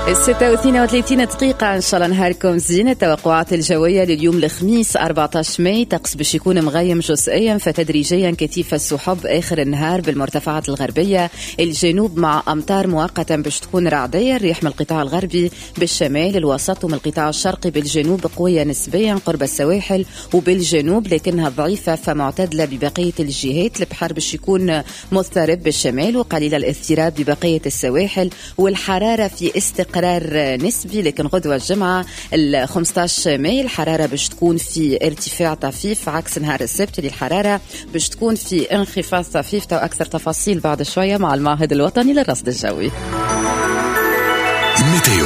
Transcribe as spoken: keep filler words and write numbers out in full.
ستة واثنين وثلاثين دقيقة. إن شاء الله نهاركم زين. التوقعات الجوية لليوم الخميس أربعة عشر ماي: طقس باش يكون مغيم جزئيا فتدريجيا كثيف السحب آخر النهار بالمرتفعات الغربية. الجنوب مع أمطار مؤقتا باش تكون رعدية. الريح من القطاع الغربي بالشمال، الوسط ومن القطاع الشرقي بالجنوب قوية نسبيا قرب السواحل وبالجنوب لكنها ضعيفة فمعتدلة ببقية الجهات. البحر باش يكون مضطرب بالشمال وقليل الاضطراب ببقية السواحل. والحرارة في استقرار قرار نسبي، لكن غدوة الجمعة ال خمسة عشر ماي الحرارة باش تكون في ارتفاع طفيف عكس نهار السبت اللي الحرارة باش تكون في انخفاض طفيف. وأكثر تفاصيل بعد شوية مع المعهد الوطني للرصد الجوي.